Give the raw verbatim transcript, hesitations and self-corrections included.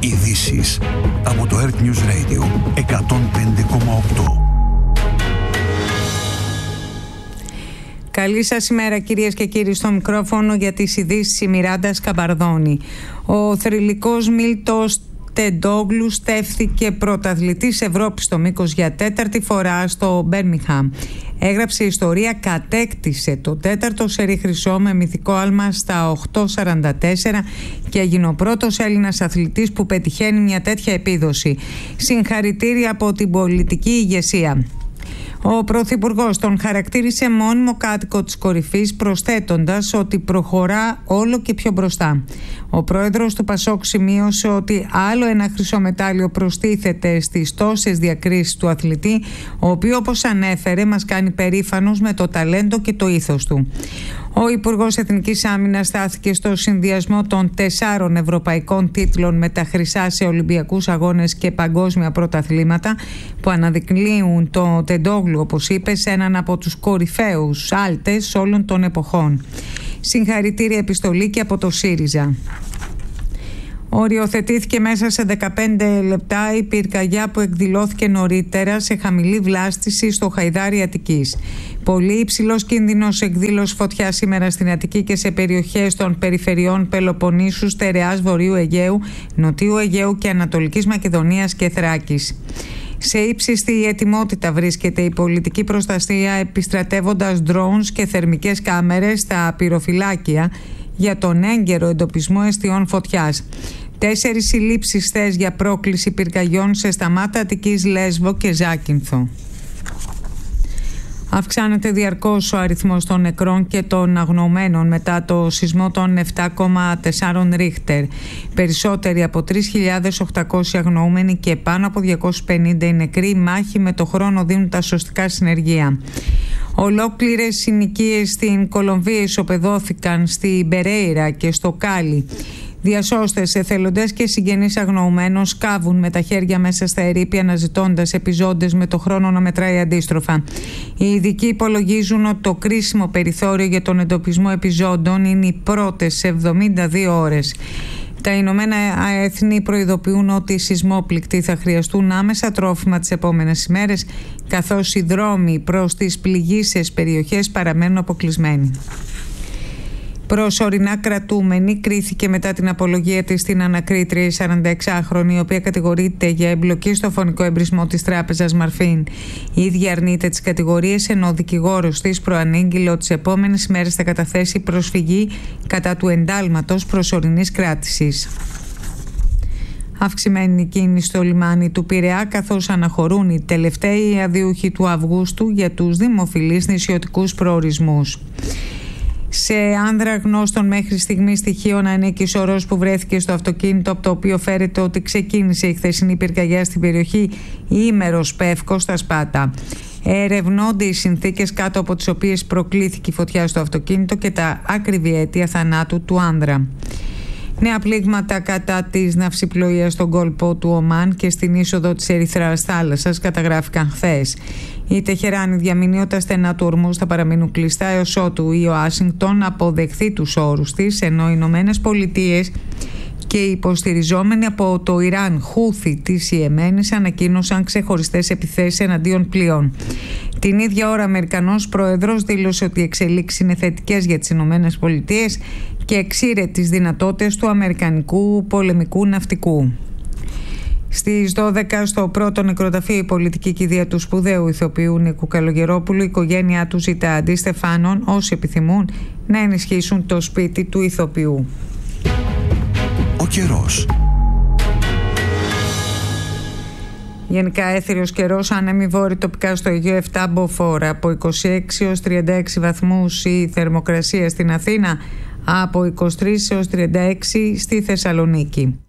Ειδήσεις από το Earth News Radio εκατόν πέντε κόμμα οκτώ. Καλή σας ημέρα κυρίες και κύριοι, στο μικρόφωνο για τις ειδήσεις η Μιράντα Σκαμπαρδόνη. Ο θρυλικός Μίλτος Τεντόγλου στέφθηκε πρωταθλητής Ευρώπης στο μήκος για τέταρτη φορά στο Μπέρμιγχαμ. Έγραψε ιστορία, κατέκτησε το τέταρτο σερί χρυσό με μυθικό άλμα στα οκτώ σαράντα τέσσερα και έγινε ο πρώτος Έλληνας αθλητής που πετυχαίνει μια τέτοια επίδοση. Συγχαρητήρια από την πολιτική ηγεσία. Ο Πρωθυπουργός τον χαρακτήρισε μόνιμο κάτοικο της κορυφής, προσθέτοντας ότι προχωρά όλο και πιο μπροστά. Ο πρόεδρος του Πασόκ σημείωσε ότι άλλο ένα χρυσό μετάλλιο προστίθεται στις τόσες διακρίσεις του αθλητή, ο οποίος, όπως ανέφερε, μας κάνει περήφανος με το ταλέντο και το ήθος του. Ο Υπουργός Εθνικής Άμυνας στάθηκε στο συνδυασμό των τεσσάρων ευρωπαϊκών τίτλων με τα χρυσά σε Ολυμπιακούς Αγώνες και παγκόσμια πρωταθλήματα, που αναδεικνύουν το Τεντόγλου, όπως είπε, σε έναν από τους κορυφαίους άλτες όλων των εποχών. Συγχαρητήρια επιστολή και από το ΣΥΡΙΖΑ. Οριοθετήθηκε μέσα σε δεκαπέντε λεπτά η πυρκαγιά που εκδηλώθηκε νωρίτερα σε χαμηλή βλάστηση στο Χαϊδάρι Αττικής. Πολύ υψηλός κίνδυνος εκδήλωση φωτιάς σήμερα στην Αττική και σε περιοχές των περιφερειών Πελοποννήσου, Στερεάς, Βορείου Αιγαίου, Νοτιού Αιγαίου και Ανατολικής Μακεδονίας και Θράκης. Σε ύψιστη ετοιμότητα βρίσκεται η πολιτική προστασία, επιστρατεύοντας drones και θερμικές κάμερες στα πυροφυλάκια για τον έγκαιρο εντοπισμό αιστιών φωτιάς. Τέσσερις συλλήψεις χθες για πρόκληση πυρκαγιών σε Σταμάτα, Αττικής, Λέσβο και Ζάκυνθο. Αυξάνεται διαρκώς ο αριθμός των νεκρών και των αγνοωμένων μετά το σεισμό των επτά κόμμα τέσσερα Ρίχτερ. Περισσότεροι από τρεις χιλιάδες οκτακόσιοι αγνοούμενοι και πάνω από διακόσιοι πενήντα οι νεκροί μάχη με το χρόνο δίνουν τα σωστικά συνεργεία. Ολόκληρες συνοικίες στην Κολομβία ισοπεδώθηκαν στη Μπερέιρα και στο Κάλι. Διασώστες, εθελοντές και συγγενείς αγνοωμένων σκάβουν με τα χέρια μέσα στα ερείπια αναζητώντας επιζώντες με το χρόνο να μετράει αντίστροφα. Οι ειδικοί υπολογίζουν ότι το κρίσιμο περιθώριο για τον εντοπισμό επιζώντων είναι οι πρώτες εβδομήντα δύο ώρες. Τα Ηνωμένα Έθνη προειδοποιούν ότι οι σεισμόπληκτοι θα χρειαστούν άμεσα τρόφιμα τις επόμενες ημέρες, καθώς οι δρόμοι προς τις πληγείσες περιοχές παραμένουν αποκλεισμένοι. Προσωρινά κρατούμενη κρίθηκε μετά την απολογία της στην ανακρίτρια η σαρανταεξάχρονη, η οποία κατηγορείται για εμπλοκή στο φωνικό εμπρισμό της τράπεζας Μαρφίν. Η ίδια αρνείται τις κατηγορίες, ενώ ο δικηγόρος της προανήγγειλε ότι τις επόμενες ημέρες θα καταθέσει προσφυγή κατά του εντάλματος προσωρινής κράτησης. Αυξημένη κίνηση στο λιμάνι του Πειραιά, καθώς αναχωρούν οι τελευταίοι αδιούχοι του Αυγούστου για τους δημοφιλείς νησιωτικούς προορισμούς. Σε άνδρα γνώστων μέχρι στιγμή στοιχείων ανήκει σωρός που βρέθηκε στο αυτοκίνητο από το οποίο φέρεται ότι ξεκίνησε η χθεσινή πυρκαγιά στην περιοχή Ήμερος Πεύκος στα Σπάτα. Ερευνώνται οι συνθήκες κάτω από τις οποίες προκλήθηκε η φωτιά στο αυτοκίνητο και τα ακριβή αίτια θανάτου του άνδρα. Νέα πλήγματα κατά της ναυσιπλοείας στον κόλπο του Ομάν και στην είσοδο της Ερυθράς θάλασσας καταγράφηκαν χθες. Η Τεχεράνη διαμηνεί ότι τα στενά του ορμούς θα παραμείνουν κλειστά έως ότου η Ουάσιγκτον αποδεχθεί τους όρους της, ενώ οι Ηνωμένες Πολιτείες και οι υποστηριζόμενοι από το Ιράν Χούθι της Ιεμένης ανακοίνωσαν ξεχωριστές επιθέσεις εναντίον πλοίων. Την ίδια ώρα, ο Αμερικανός πρόεδρος δήλωσε ότι οι εξελίξεις είναι θετικές για τις Ηνωμένες Πολιτείες και εξήρε τις δυνατότητες του αμερικανικού πολεμικού ναυτικού. Στις δώδεκα στο πρώτο νεκροταφείο η πολιτική κηδεία του σπουδαίου ηθοποιού Νίκου Καλογερόπουλου, η οικογένειά του ζητά αντί στεφάνων όσοι επιθυμούν να ενισχύσουν το σπίτι του ηθοποιού. Ο καιρός. Γενικά έθριος καιρός, άνεμη βόρειο τοπικά στο Αιγαίο επτά μποφόρ, από είκοσι έξι έως τριάντα έξι βαθμούς η θερμοκρασία στην Αθήνα, από είκοσι τρεις έως τριάντα έξι στη Θεσσαλονίκη.